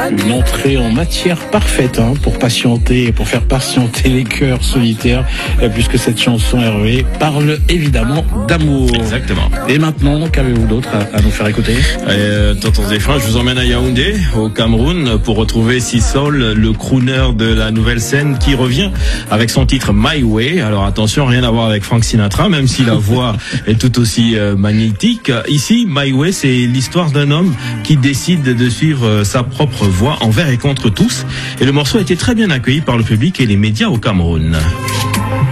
Une entrée en matière parfaite pour patienter, pour faire patienter les cœurs solitaires, puisque cette chanson Hervé parle évidemment d'amour. Exactement. Et maintenant, qu'avez-vous d'autre à nous faire écouter? Tonton Zéphrin, je vous emmène à Yaoundé, au Cameroun, pour retrouver Sissol, le crooner de la nouvelle scène, qui revient avec son titre My Way. Alors attention, rien à voir avec Frank Sinatra, même si la voix est tout aussi magnétique. Ici, My Way, c'est l'histoire d'un homme qui décide de suivre sa propre voie envers et contre tous. Et le morceau a été très bien accueilli par le public et les médias au Cameroun.